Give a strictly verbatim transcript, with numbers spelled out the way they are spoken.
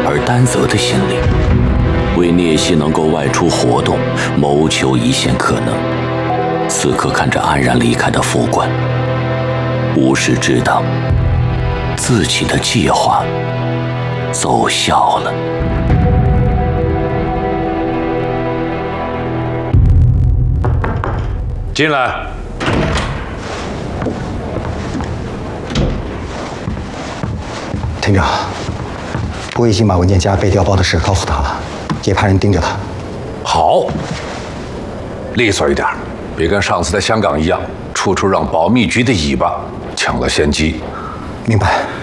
而担责的心理，为聂西能够外出活动谋求一线可能。此刻看着安然离开的副官，吴氏知道自己的计划奏效了。 进来。 厅长，我已经把文件夹被调包的事告诉他了，也派人盯着他。 好，利索一点，别跟上次在香港一样，处处让保密局的尾巴抢了先机。 明白。